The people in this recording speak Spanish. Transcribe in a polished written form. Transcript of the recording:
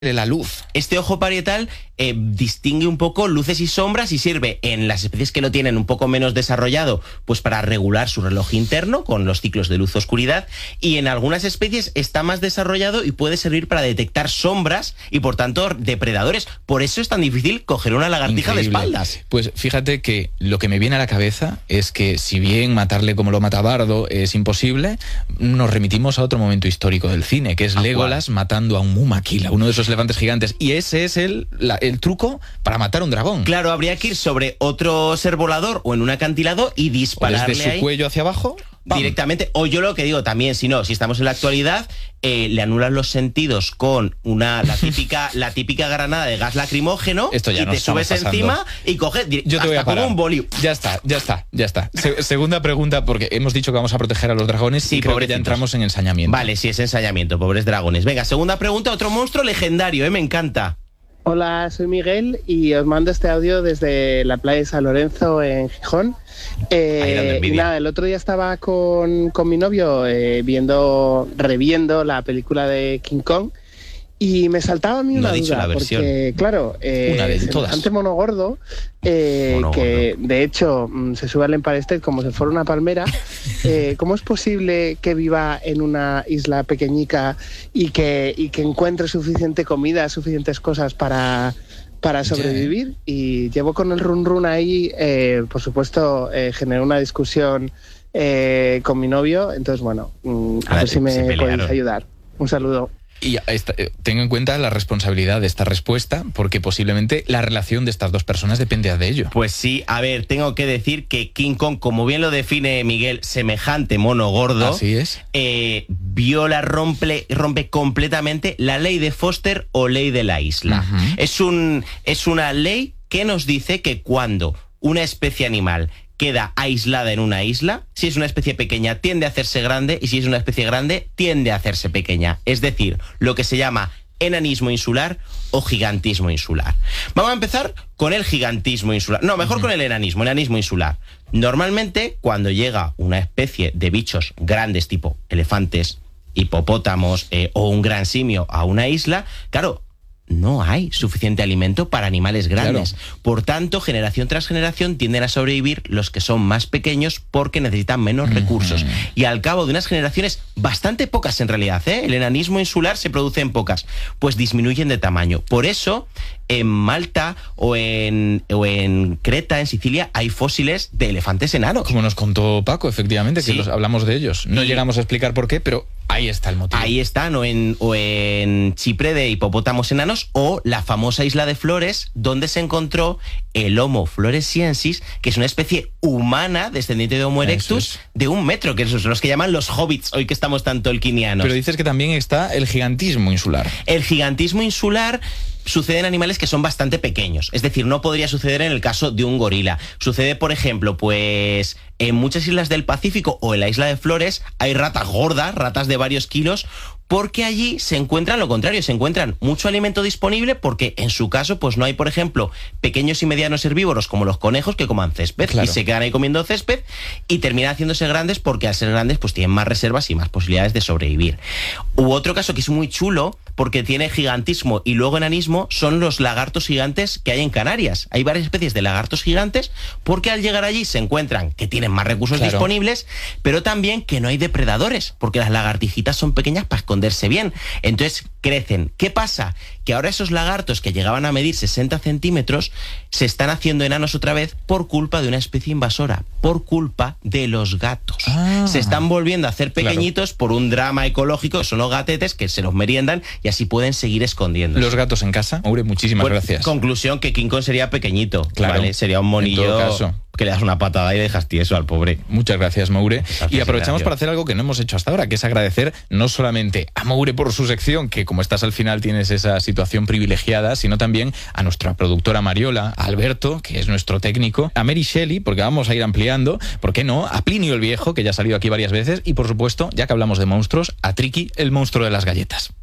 de la luz. Este ojo parietal distingue un poco luces y sombras y sirve en las especies que lo tienen un poco menos desarrollado, pues para regular su reloj interno con los ciclos de luz-oscuridad, y en algunas especies está más desarrollado y puede servir para detectar sombras y por tanto depredadores. Por eso es tan difícil coger una lagartija de espaldas. Pues fíjate que lo que me viene a la cabeza es que si bien matarle como lo mata Bardo es imposible, nos remitimos a otro momento histórico del cine, que es Legolas matando a un Mumakila, uno de esos elefantes gigantes, y ese es el truco para matar a un dragón. Claro, habría que ir sobre otro ser volador o en un acantilado y dispararle desde su cuello hacia abajo, ¡pam!, directamente. O yo lo que digo también, si estamos en la actualidad, le anulan los sentidos con la típica granada de gas lacrimógeno. Esto ya y te subes encima y coges yo te voy a parar. Como un boli. Ya está. Segunda pregunta, porque hemos dicho que vamos a proteger a los dragones, sí, y creo que ya entramos en ensañamiento. Vale, sí, es ensañamiento, pobres dragones. Venga, segunda pregunta, otro monstruo legendario, me encanta. Hola, soy Miguel y os mando este audio desde la playa de San Lorenzo en Gijón. Y nada, el otro día estaba con mi novio reviendo la película de King Kong y me saltaba a mí una duda, porque claro, semejante mono gordo, que de hecho se sube al Empire State como si fuera una palmera. ¿Cómo es posible que viva en una isla pequeñica y que encuentre suficiente comida, suficientes cosas para sobrevivir? Y llevo con el run ahí, por supuesto, generé una discusión con mi novio, entonces bueno, a ver si me podéis ayudar. Un saludo. Y tengo en cuenta la responsabilidad de esta respuesta, porque posiblemente la relación de estas dos personas depende de ello. Pues sí, a ver, tengo que decir que King Kong, como bien lo define Miguel, semejante mono gordo, así es, rompe completamente la ley de Foster o ley de la isla. Es una ley que nos dice que cuando una especie animal queda aislada en una isla, si es una especie pequeña tiende a hacerse grande, y si es una especie grande tiende a hacerse pequeña. Es decir, lo que se llama enanismo insular o gigantismo insular. Vamos a empezar con el gigantismo insular. No, mejor con el enanismo insular. Normalmente, cuando llega una especie de bichos grandes tipo elefantes, hipopótamos o un gran simio a una isla, claro, no hay suficiente alimento para animales grandes. Claro. Por tanto, generación tras generación tienden a sobrevivir los que son más pequeños porque necesitan menos recursos. Y al cabo de unas generaciones, bastante pocas en realidad, el enanismo insular se produce en pocas, pues disminuyen de tamaño. Por eso, en Malta o en Creta, en Sicilia, hay fósiles de elefantes enanos. Como nos contó Paco, efectivamente, que hablamos de ellos. No llegamos a explicar por qué, pero ahí está el motivo. Ahí están, o en Chipre de hipopótamos enanos, o la famosa isla de Flores, donde se encontró el Homo floresiensis, que es una especie humana descendiente de Homo erectus de 1 metro, que son los que llaman los hobbits, hoy que estamos tan tolkienianos. Pero dices que también está el gigantismo insular. El gigantismo insular sucede en animales que son bastante pequeños. Es decir, no podría suceder en el caso de un gorila. Sucede, por ejemplo, pues en muchas islas del Pacífico o en la isla de Flores hay ratas gordas, ratas de varios kilos, porque allí se encuentran lo contrario, se encuentran mucho alimento disponible, porque en su caso pues no hay, por ejemplo, pequeños y medianos herbívoros como los conejos que coman césped, y se quedan ahí comiendo césped y terminan haciéndose grandes, porque al ser grandes pues tienen más reservas y más posibilidades de sobrevivir. U otro caso que es muy chulo, porque tiene gigantismo y luego enanismo, son los lagartos gigantes que hay en Canarias. Hay varias especies de lagartos gigantes, porque al llegar allí se encuentran que tienen más recursos disponibles, pero también que no hay depredadores, porque las lagartijitas son pequeñas para esconderse bien. Entonces crecen. ¿Qué pasa? Que ahora esos lagartos que llegaban a medir 60 centímetros se están haciendo enanos otra vez por culpa de una especie invasora, por culpa de los gatos. Se están volviendo a hacer pequeñitos por un drama ecológico, son los gatetes que se los meriendan y así pueden seguir escondiéndose. Los gatos en casa. Maure, muchísimas gracias. Conclusión, que King Kong sería pequeñito, ¿vale? Sería un monillo. En todo caso, que le das una patada y dejas tieso al pobre. Muchas gracias, Maure. Y aprovechamos para hacer algo que no hemos hecho hasta ahora, que es agradecer no solamente a Maure por su sección, que como estás al final tienes esa situación privilegiada, sino también a nuestra productora Mariola, a Alberto, que es nuestro técnico, a Mary Shelley, porque vamos a ir ampliando, ¿por qué no?, a Plinio el Viejo, que ya ha salido aquí varias veces, y por supuesto, ya que hablamos de monstruos, a Triqui, el monstruo de las galletas.